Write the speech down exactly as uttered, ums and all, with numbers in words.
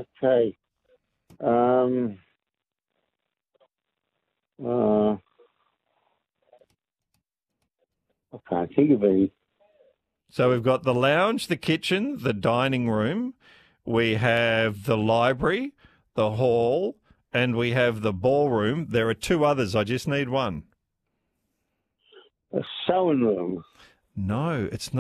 Okay. Um, uh, I can't think of any. So we've got the lounge, the kitchen, the dining room. We have the library, the hall, and we have the ballroom. There are two others. I just need one. A sewing room. No, it's not.